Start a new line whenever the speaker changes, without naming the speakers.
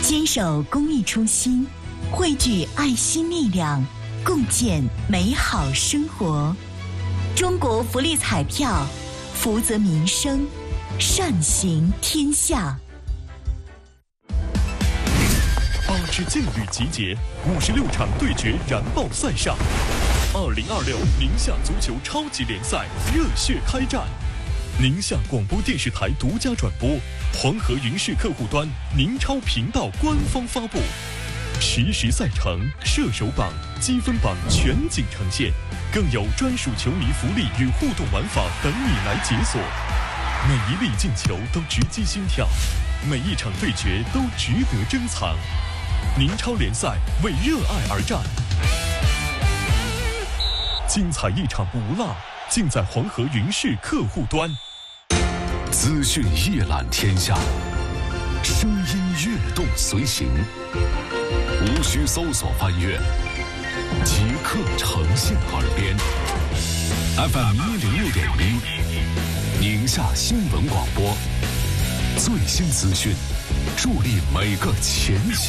坚守公益初心，汇聚爱心力量，共建美好生活。中国福利彩票，福泽民生，善行天下。
8支劲旅集结，56场对决燃爆赛上，2026宁夏足球超级联赛热血开战。宁夏广播电视台独家转播，黄河云视客户端宁超频道官方发布，实时赛程、射手榜、积分榜全景呈现，更有专属球迷福利与互动玩法等你来解锁。每一粒进球都直击心跳，每一场对决都值得珍藏。宁超联赛为热爱而战，精彩一场不落，尽在黄河云视客户端。
资讯一览天下，声音跃动随行，无需搜索翻阅，即刻呈现耳边。FM106.1，宁夏新闻广播，最新资讯，助力每个前行